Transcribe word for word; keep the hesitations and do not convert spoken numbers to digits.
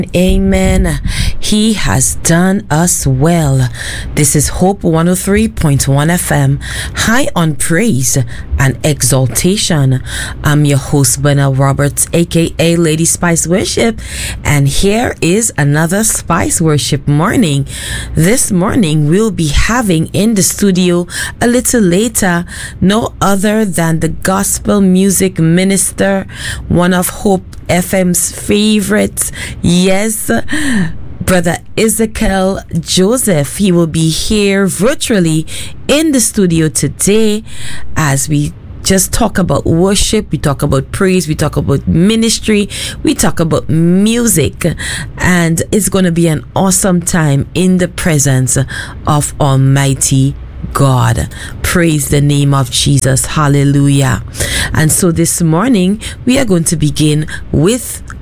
Amen. He has done us well. This is Hope one oh three point one F M, high on praise and exaltation. I'm your host, Bernard Roberts, aka Lady Spice Worship, and here is another Spice Worship morning. This morning we'll be having in the studio a little later no other than the gospel music minister, one of Hope F M's favorites. Yes, Brother Ezekiel Joseph. He will be here virtually in the studio today as we just talk about worship, we talk about praise, we talk about ministry, we talk about music, and it's going to be an awesome time in the presence of Almighty God. Praise the name of Jesus. Hallelujah. And so this morning we are going to begin with